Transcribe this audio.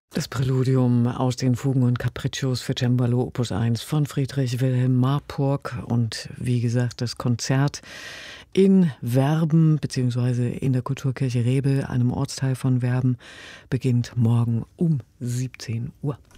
Das Präludium aus den Fugen und Capriccios für Cembalo Opus 1 von Friedrich Wilhelm Marburg und wie gesagt das Konzert in Werben bzw. in der Kulturkirche Rebel, einem Ortsteil von Werben, beginnt morgen um 17 Uhr.